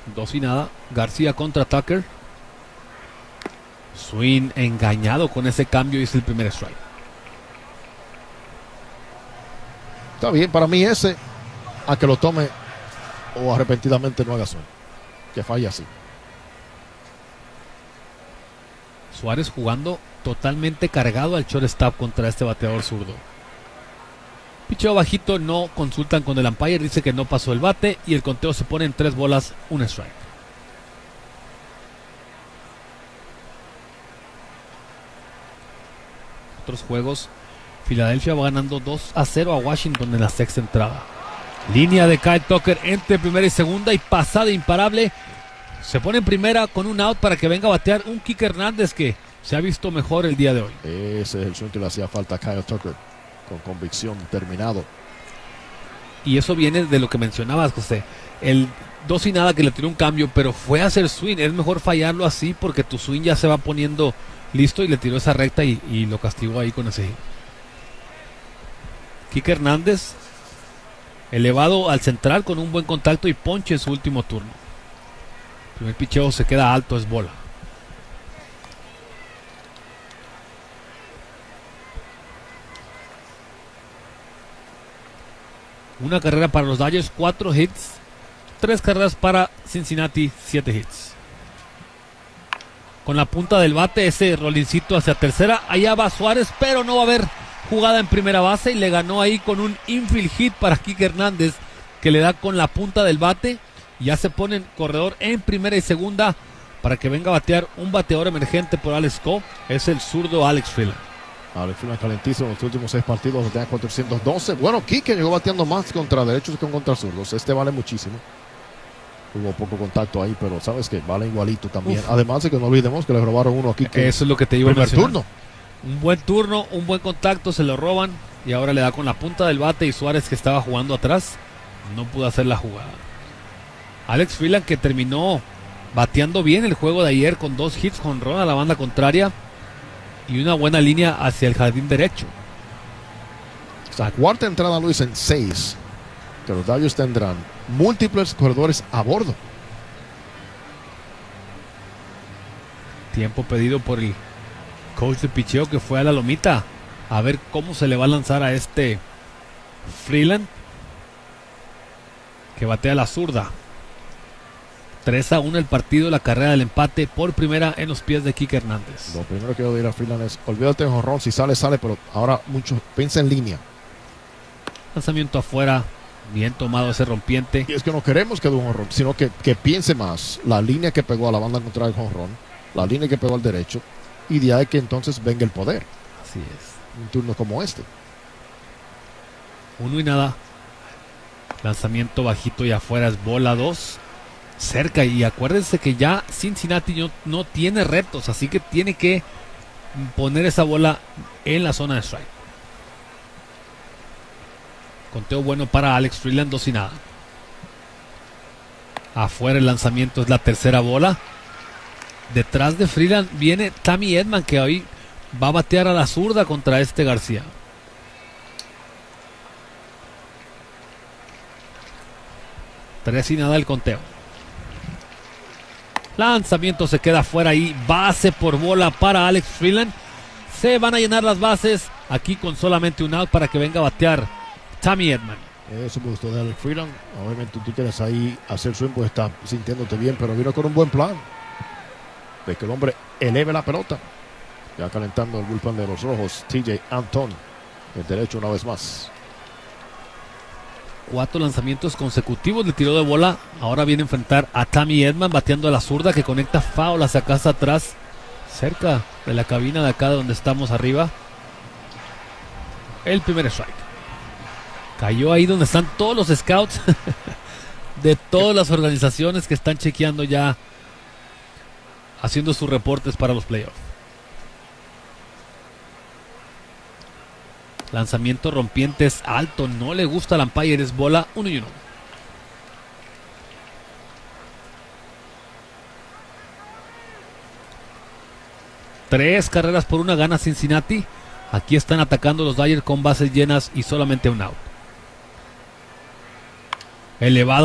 2-0. García contra Tucker. Swing engañado con ese cambio y es el primer strike. Está bien, para mí ese, a que lo tome o arrepentidamente no haga swing. Que falle así. Suárez jugando totalmente cargado al shortstop contra este bateador zurdo. Picheo bajito, no consultan con el umpire, dice que no pasó el bate y el conteo se pone en 3 bolas, 1 strike. Otros juegos, Filadelfia va ganando 2-0 a Washington en la sexta entrada. Línea de Kyle Tucker entre primera y segunda y pasada imparable. Se pone en primera con un out para que venga a batear un Kike Hernández que se ha visto mejor el día de hoy. Ese es el swing que le hacía falta a Kyle Tucker. Con convicción, terminado. Y eso viene de lo que mencionabas, José. El 2-0 que le tiró un cambio, pero fue a hacer swing. Es mejor fallarlo así porque tu swing ya se va poniendo listo y le tiró esa recta y lo castigó ahí con ese hit. Kike Hernández elevado al central con un buen contacto y ponche en su último turno. El primer picheo se queda alto, es bola. Una carrera para los Dodgers, 4 hits. 3 carreras para Cincinnati, 7 hits. Con la punta del bate, ese rolincito hacia tercera. Allá va Suárez, pero no va a haber jugada en primera base. Y le ganó ahí con un infield hit para Kike Hernández, que le da con la punta del bate. Ya se pone en corredor en primera y segunda para que venga a batear un bateador emergente por Alex Cobb. Es el zurdo Alex Freeland. Alex Freeland calentísimo en los últimos 6 partidos, tenía 412. Bueno, Kike llegó bateando más contra derechos que contra zurdos. Este vale muchísimo. Hubo poco contacto ahí, pero sabes que vale igualito también. Uf. Además de que no olvidemos que le robaron uno aquí. Eso es lo que te iba a primer mencionar. turno. Un buen turno, un buen contacto, se lo roban y ahora le da con la punta del bate y Suárez, que estaba jugando atrás, no pudo hacer la jugada. Alex Freeland, que terminó bateando bien el juego de ayer con 2 hits con jonrón a la banda contraria y una buena línea hacia el jardín derecho. La cuarta entrada, Luis, en 6. Que los Dodgers tendrán múltiples corredores a bordo. Tiempo pedido por el coach de picheo, que fue a la lomita a ver cómo se le va a lanzar a este Freeland, que batea la zurda. 3-1 el partido, la carrera del empate por primera en los pies de Kike Hernández. Lo primero que yo diré a Freeland es: olvídate de jonrón, si sale, sale, pero ahora mucho piensa en línea. Lanzamiento afuera, bien tomado ese rompiente. Y es que no queremos que dé un jonrón, sino que piense más la línea que pegó a la banda contra el jonrón, la línea que pegó al derecho, y de ahí que entonces venga el poder. Así es. Un turno como este. 1-0. Lanzamiento bajito y afuera, es bola 2. Cerca, y acuérdense que ya Cincinnati no tiene retos, así que tiene que poner esa bola en la zona de strike. Conteo bueno para Alex Freeland, 2-0. Afuera el lanzamiento, es la tercera bola. Detrás de Freeland viene Tommy Edman, que hoy va a batear a la zurda contra este García. Tres y nada el conteo. Lanzamiento se queda fuera y base por bola para Alex Freeland. Se van a llenar las bases aquí con solamente un out para que venga a batear Tommy Edman. Eso me gustó de Alex Freeland. Obviamente tú quieres ahí hacer swing, pues estás sintiéndote bien, pero vino con un buen plan de que el hombre eleve la pelota. Ya calentando el bullpen de los rojos, TJ Antón, el derecho una vez más. 4 lanzamientos consecutivos le tiró de bola. Ahora viene a enfrentar a Tommy Edman bateando a la zurda, que conecta foul hacia casa atrás, cerca de la cabina de acá donde estamos arriba. El primer strike. Cayó ahí donde están todos los scouts de todas las organizaciones que están chequeando ya, haciendo sus reportes para los playoffs. Lanzamiento rompiente es alto, no le gusta al umpire, es bola 1-1. Tres carreras por una gana Cincinnati. Aquí están atacando los Dodgers con bases llenas y solamente un out. Elevado